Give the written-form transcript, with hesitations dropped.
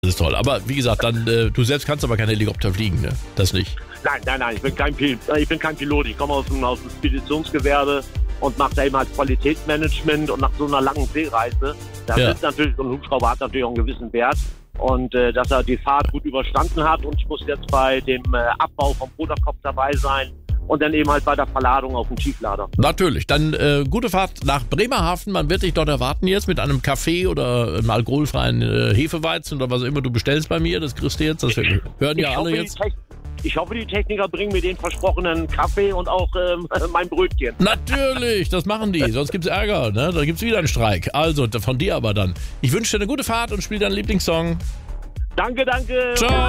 Das ist toll. Aber wie gesagt, dann du selbst kannst aber kein Helikopter fliegen, ne? Das nicht. Nein, ich bin kein Pilot. Ich komme aus dem Speditionsgewerbe und mache da eben halt Qualitätsmanagement, und nach so einer langen Seereise, da ist natürlich, so ein Hubschrauber hat natürlich auch einen gewissen Wert, und dass er die Fahrt gut überstanden hat, und ich muss jetzt bei dem Abbau vom Bruderkopf dabei sein und dann eben halt bei der Verladung auf dem Tieflader. Natürlich. Dann gute Fahrt nach Bremerhaven. Man wird dich dort erwarten jetzt mit einem Kaffee oder einem alkoholfreien Hefeweizen oder was auch immer du bestellst bei mir. Das kriegst du jetzt. Das hören ja alle jetzt. Ich hoffe, die Techniker bringen mir den versprochenen Kaffee und auch mein Brötchen. Natürlich, das machen die. Sonst gibt's Ärger, ne? Da gibt's wieder einen Streik. Also, von dir aber dann. Ich wünsche dir eine gute Fahrt und spiel deinen Lieblingssong. Danke. Ciao.